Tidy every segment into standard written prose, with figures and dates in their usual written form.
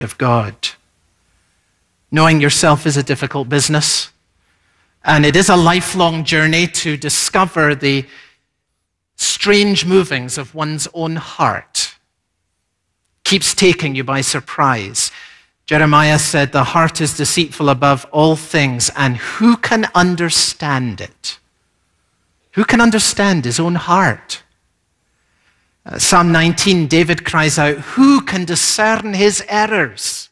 of God. Knowing yourself is a difficult business, and it is a lifelong journey to discover the strange movings of one's own heart. Keeps taking you by surprise. Jeremiah said, "The heart is deceitful above all things, and who can understand it?" Who can understand his own heart? Psalm 19, David cries out, "Who can discern his errors?"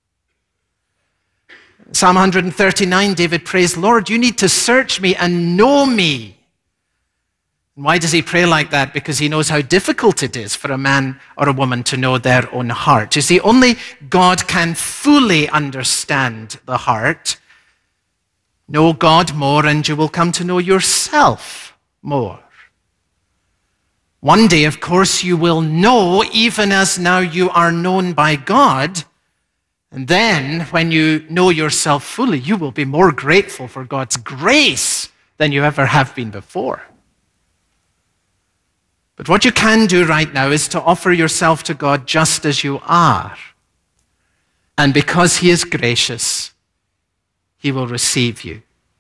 Psalm 139, David prays, "Lord, you need to search me and know me." And why does he pray like that? Because he knows how difficult it is for a man or a woman to know their own heart. You see, only God can fully understand the heart. Know God more and you will come to know yourself more. One day, of course, you will know even as now you are known by God. And then, when you know yourself fully, you will be more grateful for God's grace than you ever have been before. But what you can do right now is to offer yourself to God just as you are. And because he is gracious, he will receive you.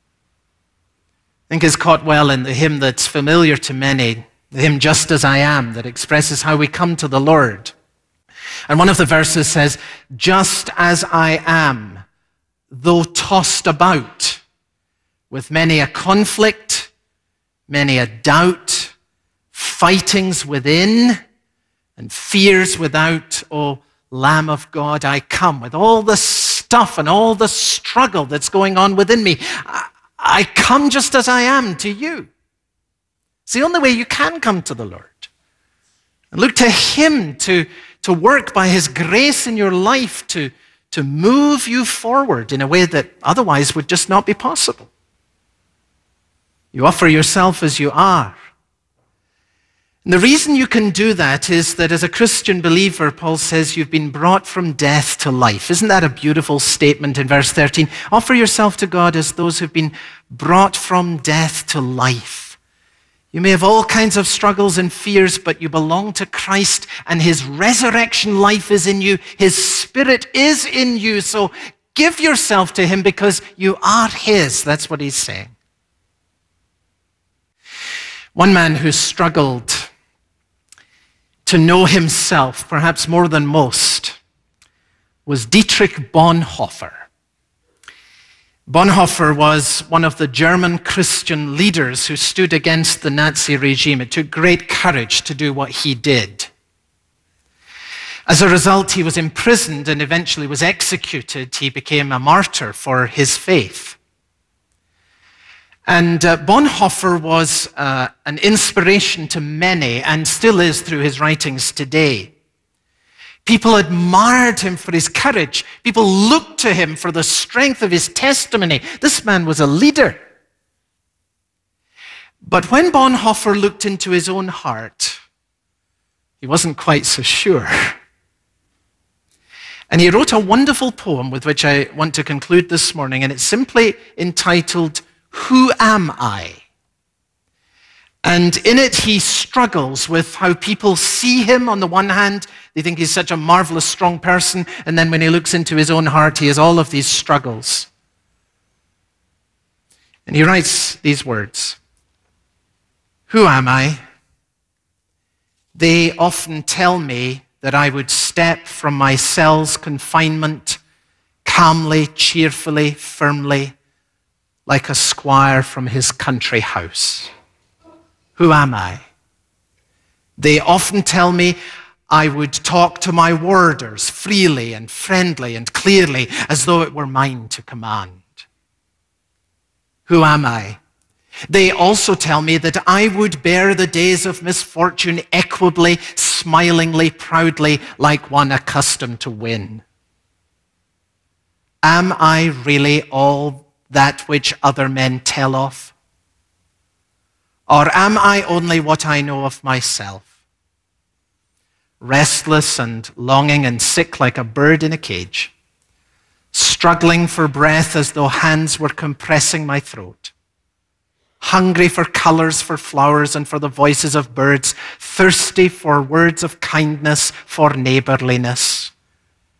I think it's caught well in the hymn that's familiar to many, the hymn "Just as I Am," that expresses how we come to the Lord. And one of the verses says, "Just as I am, though tossed about with many a conflict, many a doubt, fightings within and fears without, O Lamb of God, I come with all the stuff and all the struggle that's going on within me. I come just as I am to you." It's the only way you can come to the Lord. And look to him to work by his grace in your life to move you forward in a way that otherwise would just not be possible. You offer yourself as you are. And the reason you can do that is that as a Christian believer, Paul says, you've been brought from death to life. Isn't that a beautiful statement in verse 13? Offer yourself to God as those who've been brought from death to life. You may have all kinds of struggles and fears, but you belong to Christ and his resurrection life is in you. His Spirit is in you. So give yourself to him because you are his. That's what he's saying. One man who struggled to know himself, perhaps more than most, was Dietrich Bonhoeffer. Bonhoeffer was one of the German Christian leaders who stood against the Nazi regime. It took great courage to do what he did. As a result, he was imprisoned and eventually was executed. He became a martyr for his faith. And Bonhoeffer was an inspiration to many and still is through his writings today. People admired him for his courage. People looked to him for the strength of his testimony. This man was a leader. But when Bonhoeffer looked into his own heart, he wasn't quite so sure. And he wrote a wonderful poem with which I want to conclude this morning, and it's simply entitled, "Who Am I?" And in it, he struggles with how people see him. On the one hand, they think he's such a marvelous, strong person. And then when he looks into his own heart, he has all of these struggles. And he writes these words, "Who am I? They often tell me that I would step from my cell's confinement calmly, cheerfully, firmly, like a squire from his country house. Who am I? They often tell me I would talk to my warders freely and friendly and clearly as though it were mine to command. Who am I? They also tell me that I would bear the days of misfortune equably, smilingly, proudly, like one accustomed to win. Am I really all that which other men tell of? Or am I only what I know of myself? Restless and longing and sick like a bird in a cage, struggling for breath as though hands were compressing my throat, hungry for colors, for flowers, and for the voices of birds, thirsty for words of kindness, for neighborliness.